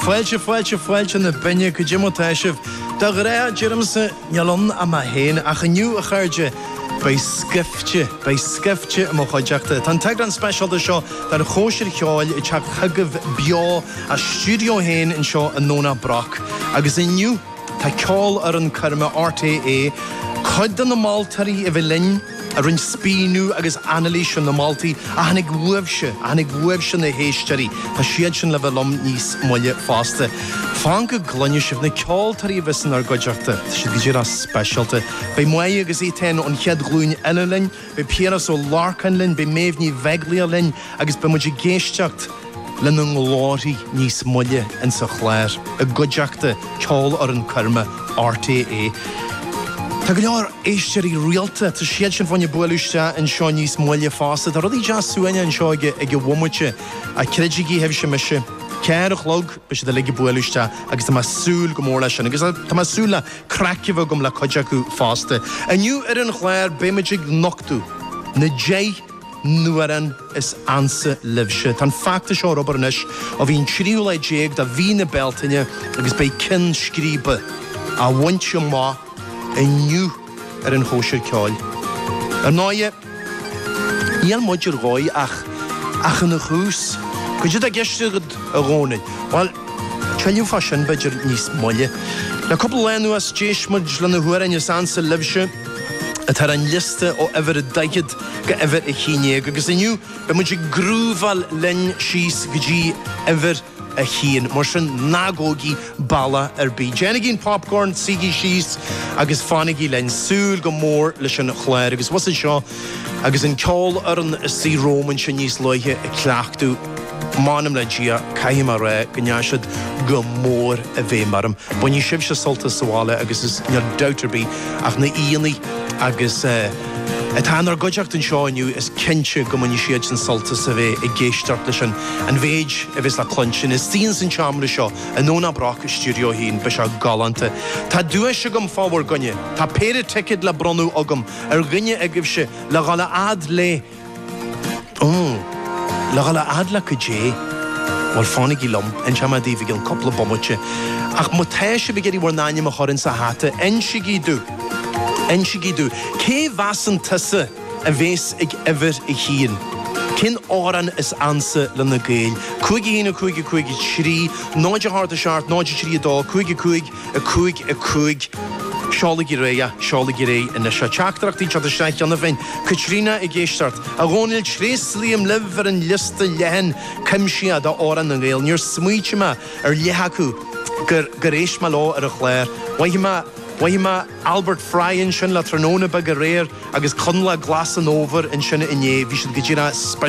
Fuelche na binne go Jimmo Taishif. Da gra Jeremse Yalon ama hen a gnu a charge by skifte mo chojachta. Tan tagran special the show that Khoshir Kjol I chak hagav bio a studio hen in show a nona brock. Agus in new ta call an karma RTA Codan the Maltari evelyn a rin spinu agus annalise na Malti a hannig webshe na héisteri ta siedchen levelom nís molle faste. Fange glunnish na Kjoltari vissen ar gojachta. Should give you a specialty. By moye agus ten on head glún elelin, by Pieras o Larkanlin, by Mevni Veglialin, agus by muji geistjacht. Lenung lori nís molle en sa chlair. A gojachta Kjol ar an karma RTA. Tagalar éisteri realta ta siedchen van je boelusta en seo nís molle faste. Ta rodi jas suenya en seo ige womuche. A kredjigi hevshe mishe. Ceir chlog bys y legi bwylusta agus ta ma sŵl gomor leis agus ta ma sŵl la cracifo gom la cojacu faste. A niw yn chwaer bemagig noctu na jay nuaran is ansa livshe. Tan facta sio robernish o fi'n triw lai jeg da fi na beltinja agus bei cyn sgribe a wantio ma a niw yn Khoshir Kjol. A noie iel modjur roi ach yn y chws could you get a ronin? Well, can you fashion budget nís molle? Na couple lenu as jeshmud lan huar en sansa livshe at har an liste o ever daikid ga ever a chinie agus inu be much grúval len shees gji ever a chien morshin nagogi bala bi jenigin popcorn sigi shees agus fanigi len sul go mor lishin chlair agus was it shaw agus in call arn si roman chinese loye a clachtu Manam la gia kaima re gnyashad gomor a vemarum. When you shivsha salta sawala agus is your doughterby ach na iani agus et hanar gojakt in shaw you is kinche gomon yishiach and salta save a geistartlishan and vage if it's la clunchin is scenes in chamber shaw a nona brock studio hin bisha galante ta dueshigum forward gunye ta pere ticket la bronu ogum gunye egivshe la gala ad le La gala adla kje wal fanigi lom en chama divig een couple bommoche ach motashe begeri war nanye ma horin sa hate en shigi du ke vasen tusse en wees ik ever hien kin oran is anse lenne geil kuigi shri noje harte shart noje shri do kuig Charlie Girey in the Shachtracht each other Shach on the Vin. Katrina Egestart. A Ronald Shreslium liver and liste lehen Kimshia da oran and rail near Smuichima or Yehaku Garesh Malo or a Claire. Wahima Albert Fry in Shin La Tronona Bagarer, agus Conla Glass and over in Shin in Ye, we should get you